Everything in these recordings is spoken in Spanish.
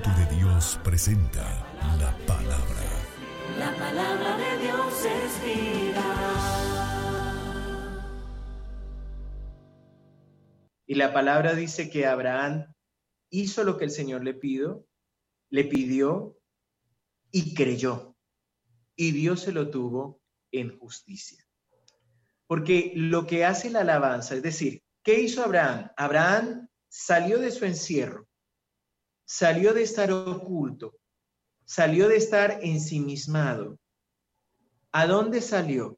Espíritu de Dios presenta la palabra. La palabra de Dios es vida. Y la palabra dice que Abraham hizo lo que el Señor le pidió y creyó. Y Dios se lo tuvo en justicia. Porque lo que hace la alabanza, es decir, ¿qué hizo Abraham? Abraham salió de su encierro, salió de estar oculto, salió de estar ensimismado. ¿A dónde salió?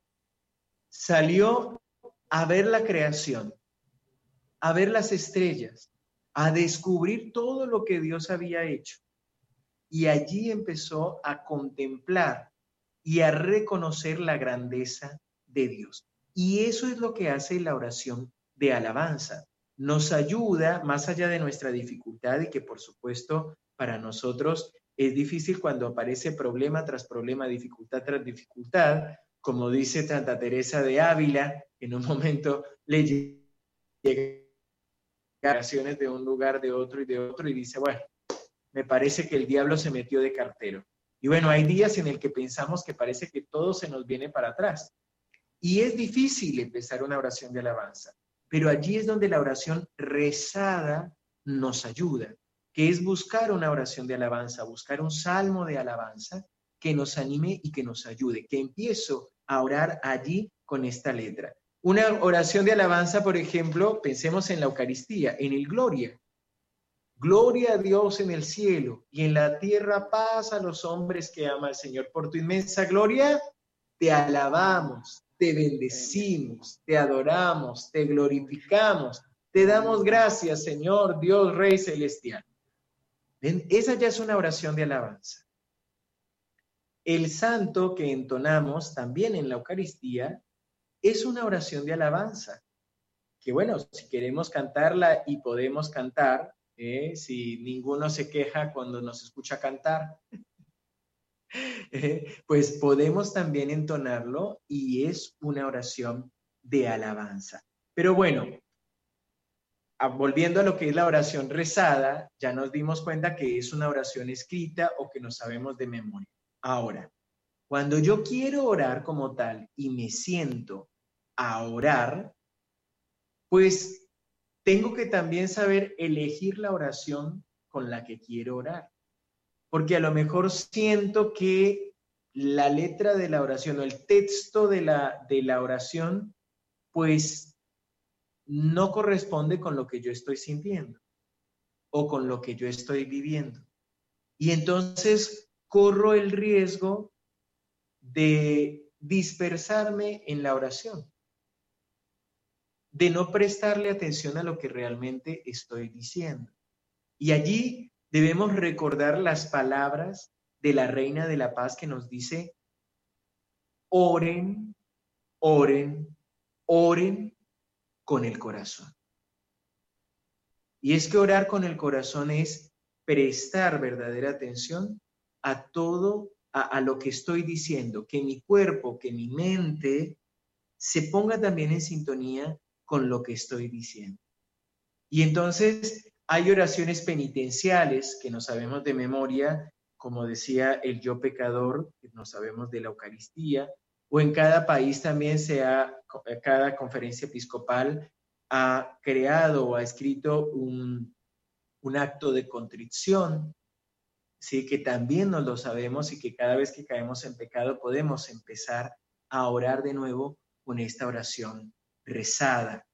Salió a ver la creación, a ver las estrellas, a descubrir todo lo que Dios había hecho. Y allí empezó a contemplar y a reconocer la grandeza de Dios. Y eso es lo que hace la oración de alabanza. Nos ayuda, más allá de nuestra dificultad, y que por supuesto para nosotros es difícil cuando aparece problema tras problema, dificultad tras dificultad, como dice Santa Teresa de Ávila, en un momento le llega oraciones de un lugar, de otro, y dice, bueno, me parece que el diablo se metió de cartero. Y bueno, hay días en el que pensamos que parece que todo se nos viene para atrás. Y es difícil empezar una oración de alabanza, pero allí es donde la oración rezada nos ayuda, que es buscar una oración de alabanza, buscar un salmo de alabanza que nos anime y que nos ayude, que empiezo a orar allí con esta letra. Una oración de alabanza, por ejemplo, pensemos en la Eucaristía, en el Gloria. Gloria a Dios en el cielo y en la tierra paz a los hombres que ama al Señor. Por tu inmensa gloria te alabamos, te bendecimos, te adoramos, te glorificamos, te damos gracias, Señor, Dios, Rey Celestial. ¿Ven? Esa ya es una oración de alabanza. El santo que entonamos también en la Eucaristía es una oración de alabanza. Que bueno, si queremos cantarla y podemos cantar, si ninguno se queja cuando nos escucha cantar, pues podemos también entonarlo y es una oración de alabanza. Pero bueno, volviendo a lo que es la oración rezada, ya nos dimos cuenta que es una oración escrita o que no sabemos de memoria. Ahora, cuando yo quiero orar como tal y me siento a orar, pues tengo que también saber elegir la oración con la que quiero orar. Porque a lo mejor siento que la letra de la oración o el texto de la oración, pues no corresponde con lo que yo estoy sintiendo o con lo que yo estoy viviendo. Y entonces corro el riesgo de dispersarme en la oración, de no prestarle atención a lo que realmente estoy diciendo. Y allí debemos recordar las palabras de la Reina de la Paz que nos dice, oren, oren, oren con el corazón. Y es que orar con el corazón es prestar verdadera atención a todo, a lo que estoy diciendo, que mi cuerpo, que mi mente se ponga también en sintonía con lo que estoy diciendo. Y entonces hay oraciones penitenciales que no sabemos de memoria, como decía el yo pecador, que no sabemos de la Eucaristía, o en cada país también cada conferencia episcopal ha creado o ha escrito un acto de contrición, ¿sí? Que también nos lo sabemos y que cada vez que caemos en pecado podemos empezar a orar de nuevo con esta oración rezada.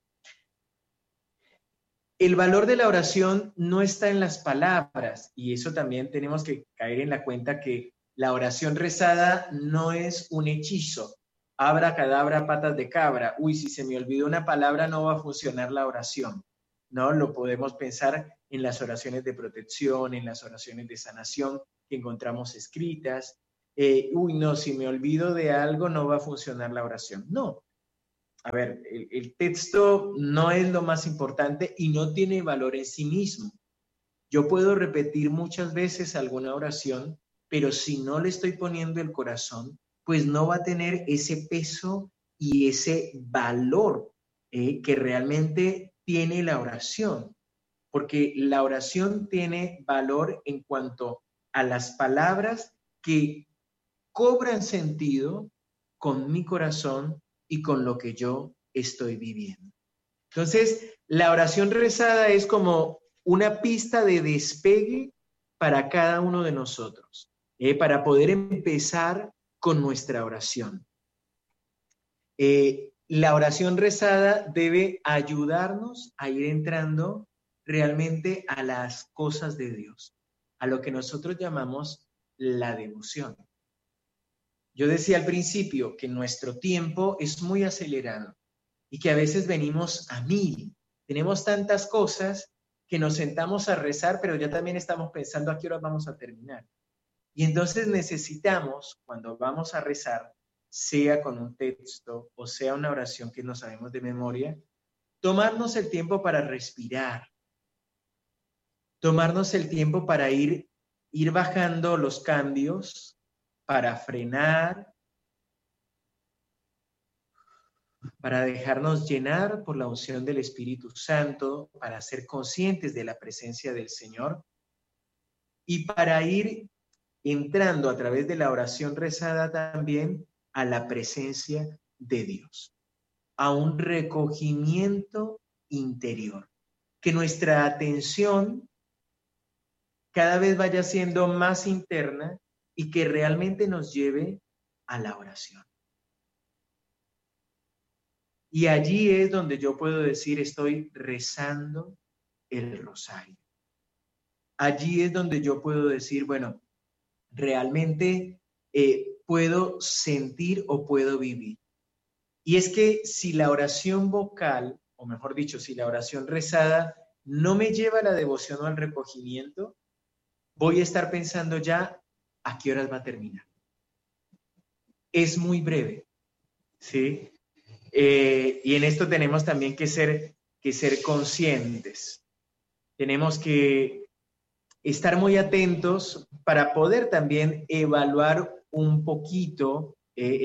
El valor de la oración no está en las palabras, y eso también tenemos que caer en la cuenta que la oración rezada no es un hechizo. Abracadabra, patas de cabra. Uy, si se me olvidó una palabra no va a funcionar la oración. No, lo podemos pensar en las oraciones de protección, en las oraciones de sanación que encontramos escritas. Uy, no, si me olvido de algo no va a funcionar la oración. No. A ver, el texto no es lo más importante y no tiene valor en sí mismo. Yo puedo repetir muchas veces alguna oración, pero si no le estoy poniendo el corazón, pues no va a tener ese peso y ese valor que realmente tiene la oración. porque la oración tiene valor en cuanto a las palabras que cobran sentido con mi corazón y con lo que yo estoy viviendo. Entonces, la oración rezada es como una pista de despegue para cada uno de nosotros, para poder empezar con nuestra oración. La oración rezada debe ayudarnos a ir entrando realmente a las cosas de Dios, a lo que nosotros llamamos la devoción. Yo decía al principio que nuestro tiempo es muy acelerado y que a veces venimos a 1000. Tenemos tantas cosas que nos sentamos a rezar, pero ya también estamos pensando a qué hora vamos a terminar. Y entonces necesitamos, cuando vamos a rezar, sea con un texto o sea una oración que no sabemos de memoria, tomarnos el tiempo para respirar, tomarnos el tiempo para ir bajando los cambios, para frenar, para dejarnos llenar por la unción del Espíritu Santo, para ser conscientes de la presencia del Señor y para ir entrando a través de la oración rezada también a la presencia de Dios, a un recogimiento interior, que nuestra atención cada vez vaya siendo más interna y que realmente nos lleve a la oración. Y allí es donde yo puedo decir, estoy rezando el rosario. Allí es donde yo puedo decir, bueno, realmente puedo sentir o puedo vivir. Y es que si la oración vocal, o mejor dicho, si la oración rezada no me lleva a la devoción o al recogimiento, voy a estar pensando ya a qué horas va a terminar. Es muy breve, ¿sí? Y en esto tenemos también que ser conscientes. Tenemos que estar muy atentos para poder también evaluar un poco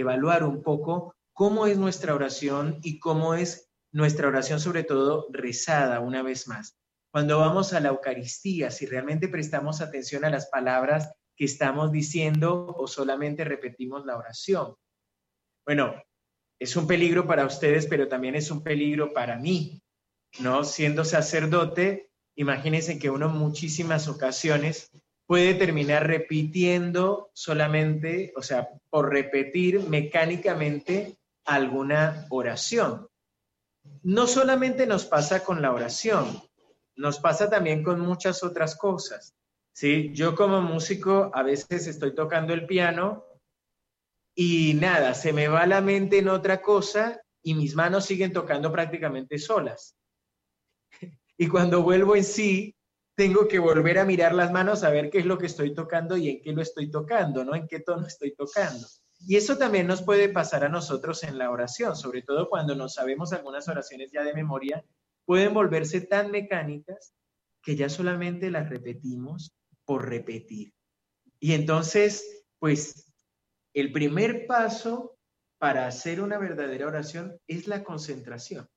cómo es nuestra oración y cómo es nuestra oración, sobre todo rezada una vez más. Cuando vamos a la Eucaristía, si realmente prestamos atención a las palabras que estamos diciendo o solamente repetimos la oración. Bueno, es un peligro para ustedes, pero también es un peligro para mí, ¿no? Siendo sacerdote, imagínense que uno en muchísimas ocasiones puede terminar repitiendo solamente, o sea, por repetir mecánicamente alguna oración. No solamente nos pasa con la oración, nos pasa también con muchas otras cosas, ¿sí? Yo como músico a veces estoy tocando el piano y nada, se me va la mente en otra cosa y mis manos siguen tocando prácticamente solas. Y cuando vuelvo en sí, tengo que volver a mirar las manos a ver qué es lo que estoy tocando y en qué lo estoy tocando, ¿no? En qué tono estoy tocando. Y eso también nos puede pasar a nosotros en la oración, sobre todo cuando no sabemos algunas oraciones ya de memoria, pueden volverse tan mecánicas que ya solamente las repetimos por repetir. Y entonces, pues, el primer paso para hacer una verdadera oración es la concentración.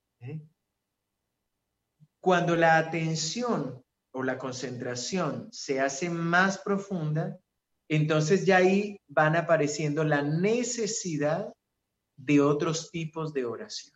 Cuando la atención o la concentración se hace más profunda, entonces ya ahí van apareciendo la necesidad de otros tipos de oración.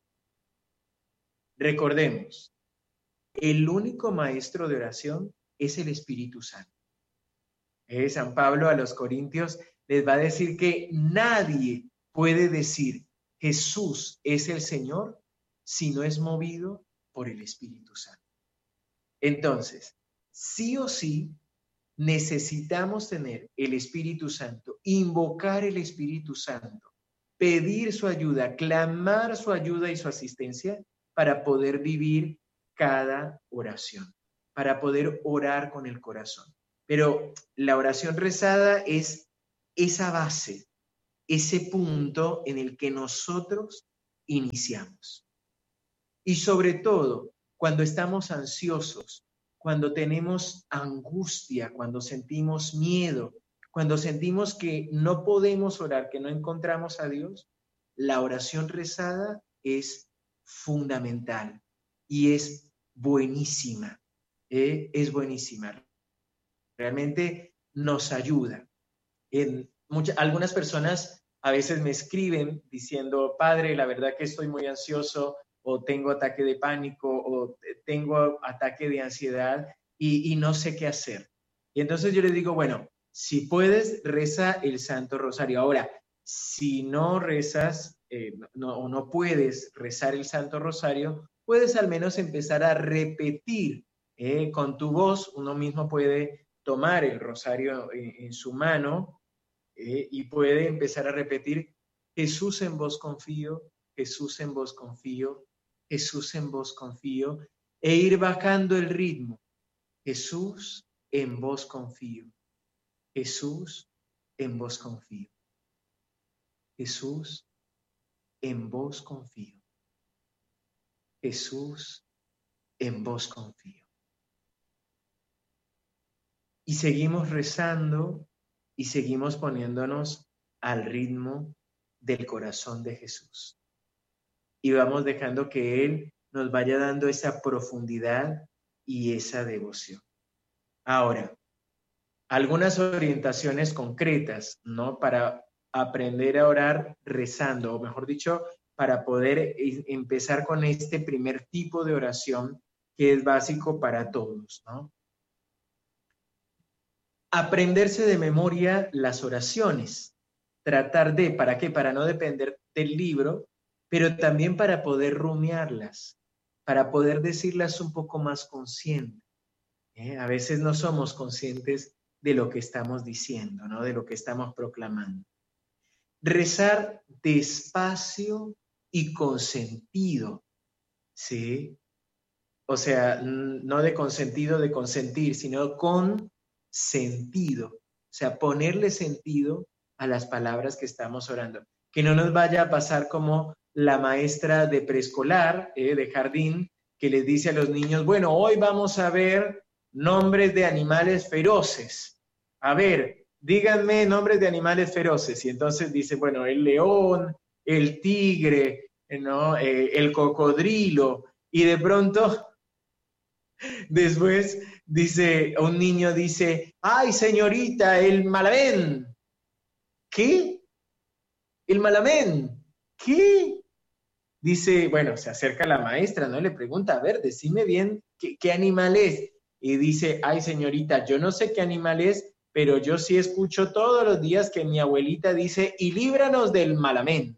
Recordemos, el único maestro de oración es el Espíritu Santo. San Pablo a los Corintios les va a decir que nadie puede decir Jesús es el Señor si no es movido por el Espíritu Santo. Entonces, sí o sí, necesitamos tener el Espíritu Santo, invocar el Espíritu Santo, pedir su ayuda, clamar su ayuda y su asistencia para poder vivir cada oración, para poder orar con el corazón. Pero la oración rezada es esa base, ese punto en el que nosotros iniciamos. Y sobre todo, cuando estamos ansiosos, cuando tenemos angustia, cuando sentimos miedo, cuando sentimos que no podemos orar, que no encontramos a Dios, la oración rezada es fundamental y es buenísima, es buenísima. Realmente nos ayuda. Algunas personas a veces me escriben diciendo, padre, la verdad que estoy muy ansioso, o tengo ataque de pánico, o tengo ataque de ansiedad y no sé qué hacer. Y entonces yo les digo, bueno, si puedes, reza el Santo Rosario. Ahora, si no rezas o no puedes rezar el Santo Rosario, puedes al menos empezar a repetir con tu voz. Uno mismo puede tomar el rosario en su mano y puede empezar a repetir, Jesús en vos confío, Jesús en vos confío, Jesús en vos confío, e ir bajando el ritmo. Jesús en vos confío, Jesús en vos confío, Jesús en vos confío, Jesús en vos confío. Y seguimos rezando y seguimos poniéndonos al ritmo del corazón de Jesús. Y vamos dejando que Él nos vaya dando esa profundidad y esa devoción. Ahora, algunas orientaciones concretas, ¿no? Para aprender a orar rezando, o mejor dicho, para poder empezar con este primer tipo de oración que es básico para todos, ¿no? Aprenderse de memoria las oraciones, tratar de, ¿para qué? Para no depender del libro, pero también para poder rumiarlas, para poder decirlas un poco más consciente. A veces no somos conscientes de lo que estamos diciendo, ¿no? De lo que estamos proclamando. Rezar despacio y con sentido, ¿sí? O sea, no de consentido de consentir, sino con sentido. O sea, ponerle sentido a las palabras que estamos orando. Que no nos vaya a pasar como la maestra de preescolar, de jardín, que les dice a los niños, bueno, hoy vamos a ver nombres de animales feroces. A ver, díganme nombres de animales feroces. Y entonces dice, bueno, el león, el tigre, ¿no? El cocodrilo. Y de pronto, después dice, un niño dice, ay, señorita, el malamén. ¿Qué? El malamén. ¿Qué? Dice, bueno, se acerca la maestra, ¿no? Le pregunta, a ver, decime bien qué animal es. Y dice, ay, señorita, yo no sé qué animal es, pero yo sí escucho todos los días que mi abuelita dice, y líbranos del malamén.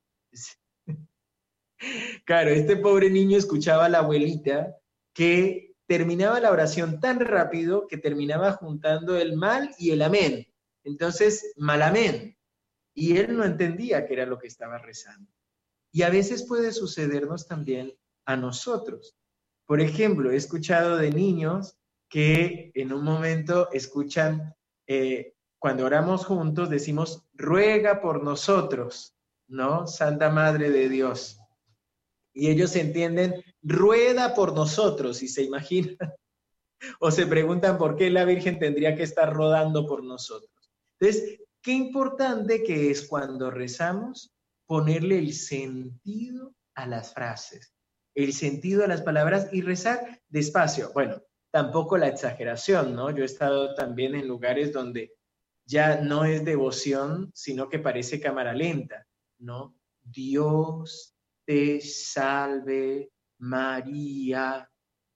Claro, este pobre niño escuchaba a la abuelita que terminaba la oración tan rápido que terminaba juntando el mal y el amén. Entonces, malamén. Y él no entendía qué era lo que estaba rezando. Y a veces puede sucedernos también a nosotros. Por ejemplo, he escuchado de niños que en un momento escuchan, cuando oramos juntos, decimos, ruega por nosotros, ¿no? Santa Madre de Dios. Y ellos entienden, rueda por nosotros, y se imaginan, o se preguntan por qué la Virgen tendría que estar rodando por nosotros. Entonces, qué importante que es cuando rezamos ponerle el sentido a las frases, el sentido a las palabras y rezar despacio. Bueno, tampoco la exageración, ¿no? Yo he estado también en lugares donde ya no es devoción, sino que parece cámara lenta, ¿no? Dios te salve, María,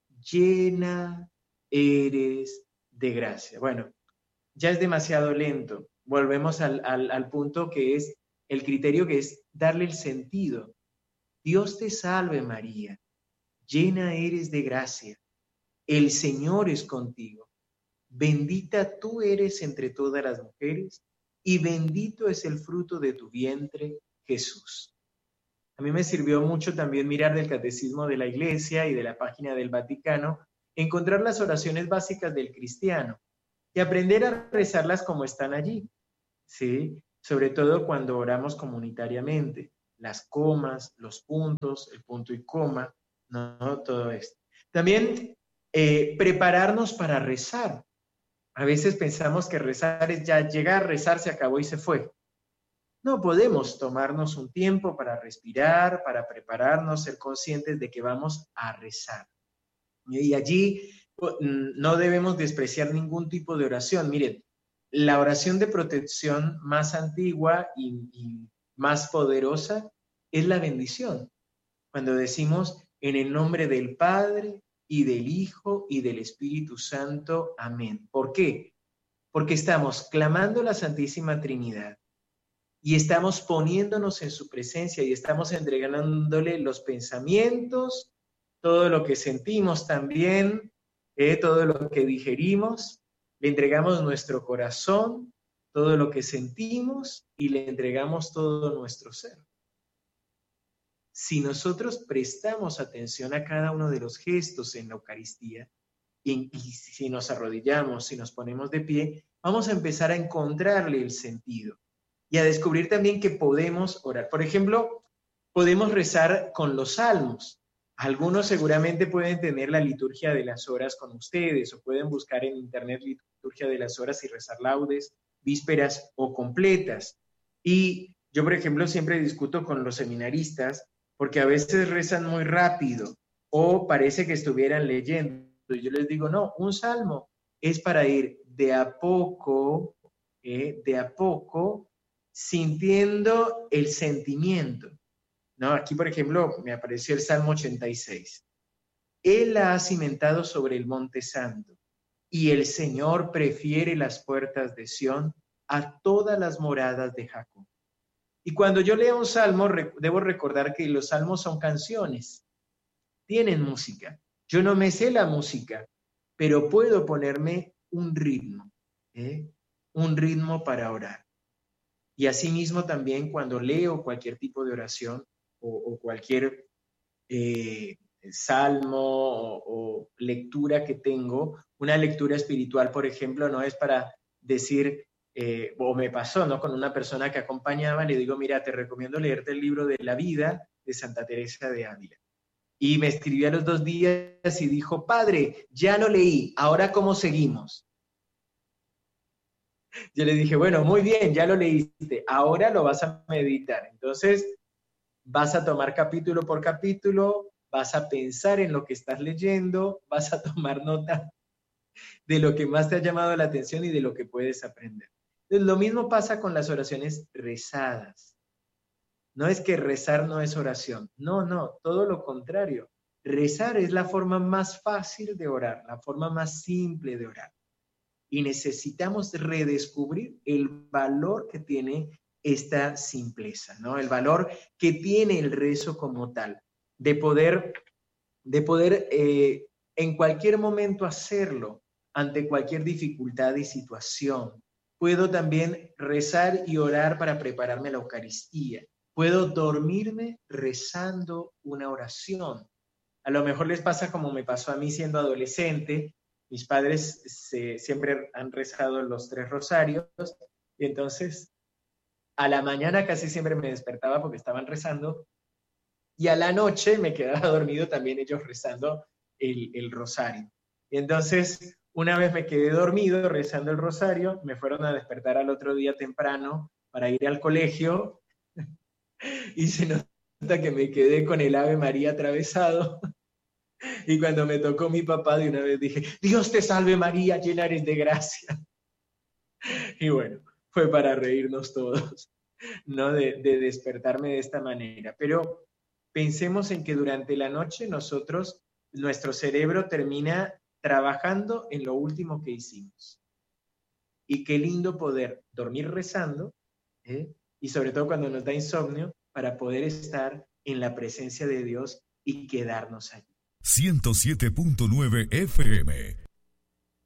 llena eres de gracia. Bueno, ya es demasiado lento. Volvemos al punto que es el criterio, que es darle el sentido. Dios te salve, María, llena eres de gracia. El Señor es contigo. Bendita tú eres entre todas las mujeres y bendito es el fruto de tu vientre, Jesús. A mí me sirvió mucho también mirar del Catecismo de la Iglesia y de la página del Vaticano, encontrar las oraciones básicas del cristiano y aprender a rezarlas como están allí, ¿sí? Sobre todo cuando oramos comunitariamente, las comas, los puntos, el punto y coma, no todo esto. También prepararnos para rezar. A veces pensamos que rezar es ya llegar, rezar, se acabó y se fue. No, podemos tomarnos un tiempo para respirar, para prepararnos, ser conscientes de que vamos a rezar. Y allí no debemos despreciar ningún tipo de oración. Miren, la oración de protección más antigua y más poderosa es la bendición. Cuando decimos en el nombre del Padre y del Hijo y del Espíritu Santo. Amén. ¿Por qué? Porque estamos clamando a la Santísima Trinidad y estamos poniéndonos en su presencia y estamos entregándole los pensamientos, todo lo que sentimos también, todo lo que digerimos, le entregamos nuestro corazón, todo lo que sentimos y le entregamos todo nuestro ser. Si nosotros prestamos atención a cada uno de los gestos en la Eucaristía, y si nos arrodillamos, si nos ponemos de pie, vamos a empezar a encontrarle el sentido y a descubrir también que podemos orar. Por ejemplo, podemos rezar con los salmos. Algunos seguramente pueden tener la liturgia de las horas con ustedes o pueden buscar en internet liturgia de las horas y rezar laudes, vísperas o completas. Y yo, por ejemplo, siempre discuto con los seminaristas porque a veces rezan muy rápido o parece que estuvieran leyendo. Yo les digo, no, un salmo es para ir de a poco, sintiendo el sentimiento. No, aquí, por ejemplo, me apareció el Salmo 86. Él la ha cimentado sobre el monte santo, y el Señor prefiere las puertas de Sión a todas las moradas de Jacob. Y cuando yo leo un salmo, debo recordar que los salmos son canciones, tienen música. Yo no me sé la música, pero puedo ponerme un ritmo para orar. Y asimismo también cuando leo cualquier tipo de oración o cualquier salmo o lectura que tengo, una lectura espiritual, por ejemplo, no es para decir, o me pasó, ¿no? Con una persona que acompañaba, le digo, mira, te recomiendo leerte el libro de la vida de Santa Teresa de Ávila. Y me escribió a los 2 días y dijo, padre, ya lo leí, ¿ahora cómo seguimos? Yo le dije, bueno, muy bien, ya lo leíste, ahora lo vas a meditar. Entonces, vas a tomar capítulo por capítulo, vas a pensar en lo que estás leyendo, vas a tomar nota de lo que más te ha llamado la atención y de lo que puedes aprender. Entonces, lo mismo pasa con las oraciones rezadas. No es que rezar no es oración. No, todo lo contrario. Rezar es la forma más fácil de orar, la forma más simple de orar. Y necesitamos redescubrir el valor que tiene esta simpleza, ¿no? El valor que tiene el rezo como tal, de poder en cualquier momento hacerlo, ante cualquier dificultad y situación. Puedo también rezar y orar para prepararme a la Eucaristía. Puedo dormirme rezando una oración. A lo mejor les pasa como me pasó a mí siendo adolescente. Mis padres siempre han rezado los 3 rosarios y entonces a la mañana casi siempre me despertaba porque estaban rezando y a la noche me quedaba dormido también ellos rezando el rosario. Y entonces una vez me quedé dormido rezando el rosario, me fueron a despertar al otro día temprano para ir al colegio y se nota que me quedé con el Ave María atravesado. Y cuando me tocó mi papá, de una vez dije, Dios te salve María, llena eres de gracia. Y bueno, fue para reírnos todos, ¿no? De despertarme de esta manera. Pero pensemos en que durante la noche nuestro cerebro termina trabajando en lo último que hicimos. Y qué lindo poder dormir rezando, y sobre todo cuando nos da insomnio, para poder estar en la presencia de Dios y quedarnos allí. 107.9 FM